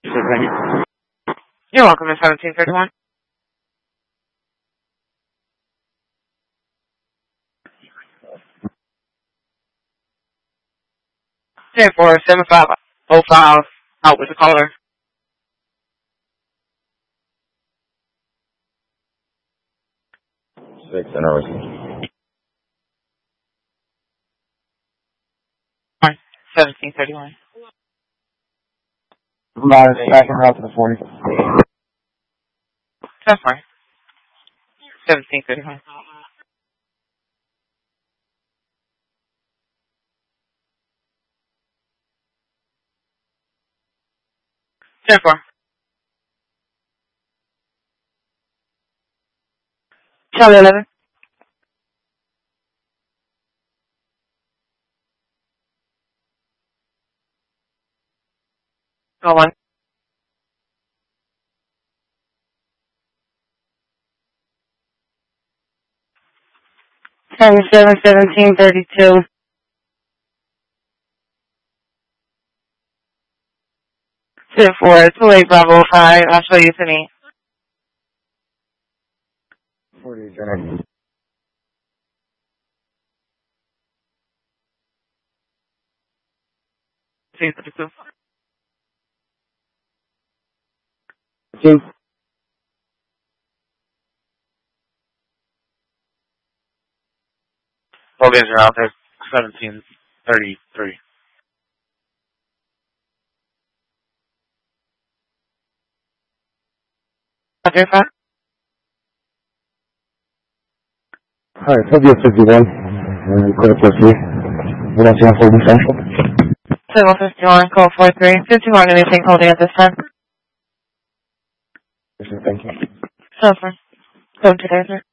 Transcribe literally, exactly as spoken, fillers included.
You're welcome, Miss seventeen thirty-one. ten four seven five oh five. Out with the caller. Six interesting. seventeen thirty-one. About a second route to the forty. That's fine. seventeen thirty-one. ten four. Charlie eleven. Go one. ten seven seventeen thirty-two. ten four two eight Bravo five. I'll show you to me. forty General. two thirty-two. Two. All guys are out there. seventeen thirty-three. Okay, fine. Alright, Sylvia fifty-one. And clear for three. We don't see how holding central. seven fifty-one, call four three. fifty-one, anything holding at this time? Thank you. So far. Go today, sir.